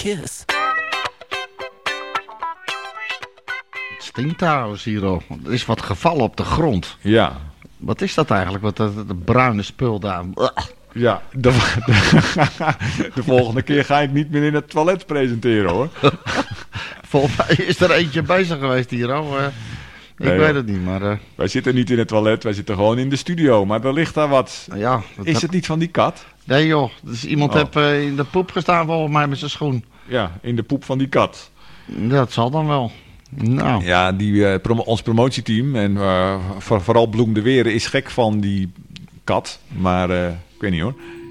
kiss. Het stinkt trouwens hier al. Er is wat gevallen op de grond. Ja. Wat is dat eigenlijk? Wat dat bruine spul daar. Ja, de volgende keer ga ik niet meer in het toilet presenteren, hoor. Volgens mij is er eentje bezig geweest hier al. Ik Nee, weet joh. het niet, maar... Wij zitten niet in het toilet, wij zitten gewoon in de studio. Maar er ligt daar wat. ja, Is het niet van die kat? Nee joh, dus iemand Oh. heeft in de poep gestaan volgens mij met zijn schoen. Ja, in de poep van die kat. Dat zal dan wel. Nou, Ja, ons promotieteam en vooral Bloem de Weren is gek van die kat. Maar ik weet niet hoor.